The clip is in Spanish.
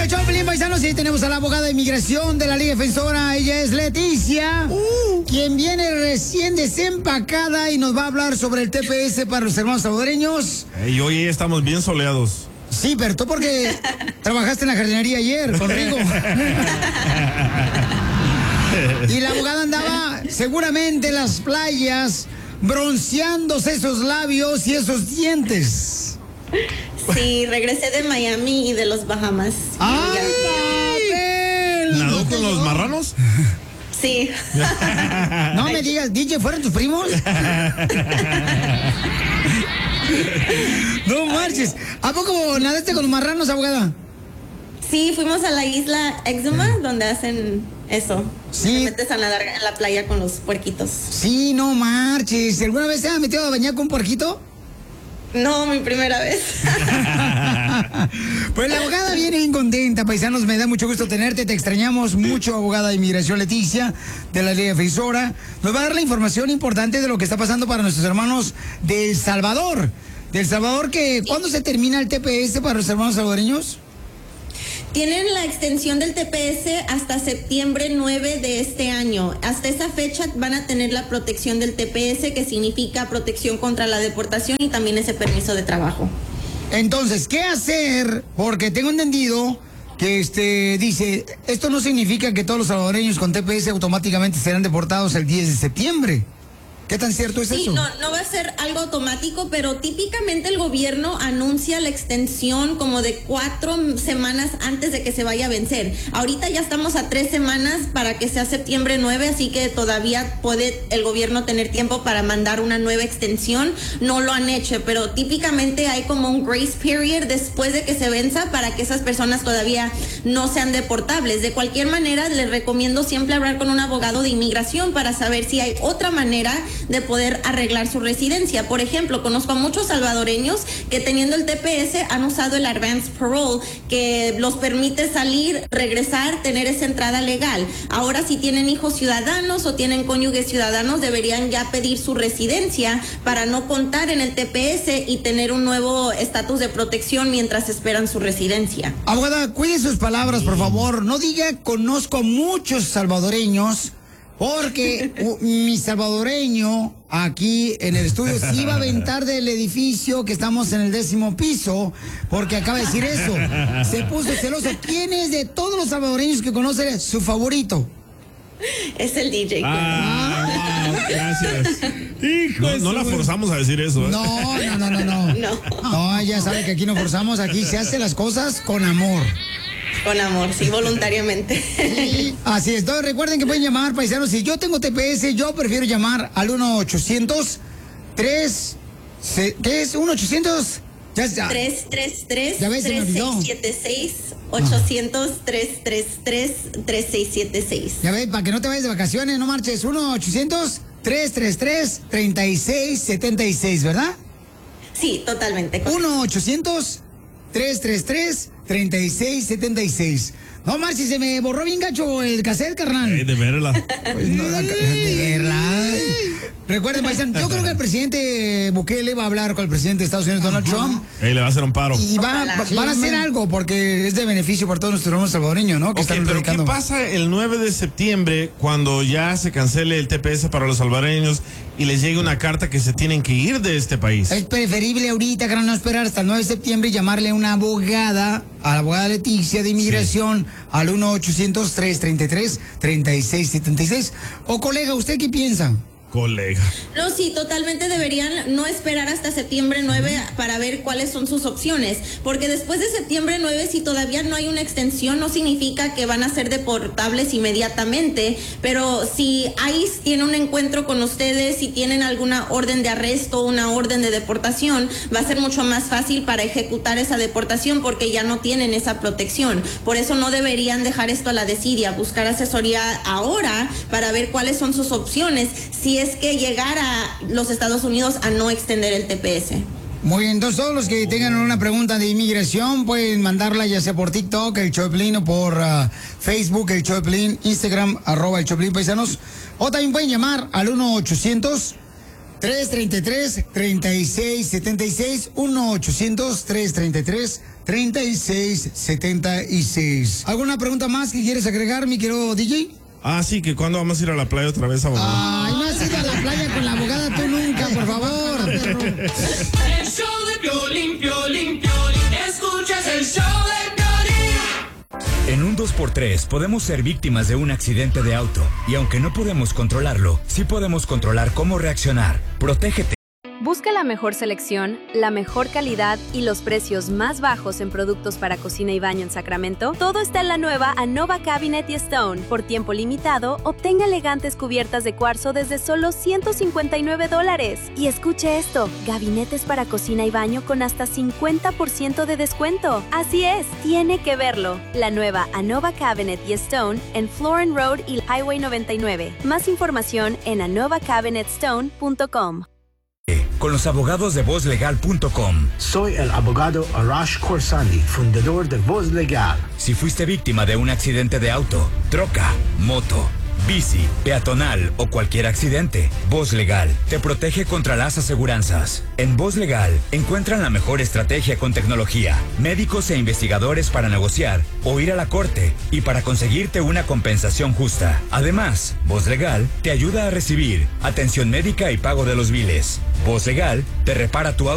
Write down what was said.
el show, Pelín, paisanos, y tenemos a la abogada de inmigración de la Liga Defensora. Ella es Leticia, quien viene recién desempacada y nos va a hablar sobre el TPS para los hermanos salvadoreños. Y hoy estamos bien soleados. Sí, pero tú porque trabajaste en la jardinería ayer conmigo. Y la abogada andaba seguramente en las playas bronceándose esos labios y esos dientes. Sí, regresé de Miami y de los Bahamas. ¡Ay! ¿Nadó con los marranos? Sí. No me digas, DJ, ¿fueron tus primos? No marches. ¿A poco nadaste con los marranos, abogada? Sí, fuimos a la isla Exuma, donde hacen eso. Sí. Te metes a nadar en la playa con los puerquitos. Sí, no marches. ¿Alguna vez se ha metido a bañar con un puerquito? No, mi primera vez. Pues la abogada viene bien contenta, paisanos. Me da mucho gusto tenerte. Te extrañamos mucho, abogada de inmigración Leticia, de la Liga Defensora. Nos va a dar la información importante de lo que está pasando para nuestros hermanos de El Salvador. De El Salvador, que ¿cuándo se termina el TPS para los hermanos salvadoreños? Tienen la extensión del TPS hasta septiembre 9 de este año. Hasta esa fecha van a tener la protección del TPS, que significa protección contra la deportación y también ese permiso de trabajo. Entonces, ¿qué hacer? Porque tengo entendido que dice, esto no significa que todos los salvadoreños con TPS automáticamente serán deportados el 10 de septiembre. ¿Qué tan cierto es eso? Sí, no va a ser algo automático, pero típicamente el gobierno anuncia la extensión como de 4 semanas antes de que se vaya a vencer. Ahorita ya estamos a 3 semanas para que sea septiembre 9, así que todavía puede el gobierno tener tiempo para mandar una nueva extensión. No lo han hecho, pero típicamente hay como un grace period después de que se venza para que esas personas todavía no sean deportables. De cualquier manera, les recomiendo siempre hablar con un abogado de inmigración para saber si hay otra manera de poder arreglar su residencia. Por ejemplo, conozco a muchos salvadoreños que teniendo el TPS han usado el Advance Parole, que los permite salir, regresar, tener esa entrada legal. Ahora, si tienen hijos ciudadanos o tienen cónyuges ciudadanos, deberían ya pedir su residencia para no contar en el TPS y tener un nuevo estatus de protección mientras esperan su residencia. Abogada, cuide sus palabras, por favor. No diga conozco a muchos salvadoreños, porque mi salvadoreño aquí en el estudio sí va a aventar del edificio que estamos en el 10º piso, porque acaba de decir eso. Se puso celoso. ¿Quién es de todos los salvadoreños que conoce su favorito? Es el DJ. Wow, gracias. Hijo, no la forzamos a decir eso. No. No, ya sabe que aquí no forzamos, aquí se hacen las cosas con amor. Con amor, sí, voluntariamente. Sí, así es. Entonces, recuerden que pueden llamar, paisanos. Si yo tengo TPS, yo prefiero llamar al 1-800-3... ¿Qué es? 1-800... Ya. 333-3676. 800-333-3676. Ya ves, para que no te vayas de vacaciones, no marches. 1-800-333-3676, ¿verdad? Sí, totalmente. 1-800-333-3676. No, Marci, se me borró bien gacho el cassette, carnal. De verla. Pues no, de verla. Recuerden, paisanos, yo creo que el presidente Bukele va a hablar con el presidente de Estados Unidos, Donald Trump. Le va a hacer un paro. Y van a hacer algo, porque es de beneficio para todos nuestros hermanos salvadoreños, ¿no? Que están pero predicando. ¿qué pasa el 9 de septiembre cuando ya se cancele el TPS para los salvadoreños y les llegue una carta que se tienen que ir de este país? Es preferible ahorita, no esperar hasta el 9 de septiembre y llamarle a una abogada, a la abogada Leticia de inmigración, al 1-800-333-3676. O colega, ¿usted qué piensa? Colega. No, sí, totalmente deberían no esperar hasta septiembre 9 para ver cuáles son sus opciones, porque después de septiembre 9, si todavía no hay una extensión, no significa que van a ser deportables inmediatamente, pero si ICE tiene un encuentro con ustedes, si tienen alguna orden de arresto, una orden de deportación, va a ser mucho más fácil para ejecutar esa deportación porque ya no tienen esa protección. Por eso no deberían dejar esto a la desidia, buscar asesoría ahora para ver cuáles son sus opciones, si es que llegar a los Estados Unidos a no extender el TPS. Muy bien, entonces todos los que tengan una pregunta de inmigración pueden mandarla ya sea por TikTok, el Choplin, o por Facebook, el Choplin, Instagram, @el Choplin Paisanos, o también pueden llamar al 1-800 333-3676, 1-800-333-3676. ¿Alguna pregunta más que quieres agregar, mi querido DJ? Sí, que cuando vamos a ir a la playa otra vez, abogado. Ay, no has ido a la playa con la abogada tú nunca, por favor. El show de Piolín, Piolín, Piolín. Escuchas el show de Piolín. En un 2x3 podemos ser víctimas de un accidente de auto. Y aunque no podemos controlarlo, sí podemos controlar cómo reaccionar. Protégete. Busca la mejor selección, la mejor calidad y los precios más bajos en productos para cocina y baño en Sacramento. Todo está en la nueva Anova Cabinet y Stone. Por tiempo limitado, obtenga elegantes cubiertas de cuarzo desde solo $159. Y escuche esto, gabinetes para cocina y baño con hasta 50% de descuento. Así es, tiene que verlo. La nueva Anova Cabinet y Stone en Florin Road y Highway 99. Más información en anovacabinetstone.com. Con los abogados de VozLegal.com. Soy el abogado Arash Khorsandi, fundador de Voz Legal. Si fuiste víctima de un accidente de auto, troca, moto, bici, peatonal o cualquier accidente, Voz Legal te protege contra las aseguranzas. En Voz Legal encuentran la mejor estrategia con tecnología, médicos e investigadores para negociar o ir a la corte y para conseguirte una compensación justa. Además, Voz Legal te ayuda a recibir atención médica y pago de los biles. Voz Legal te repara tu auto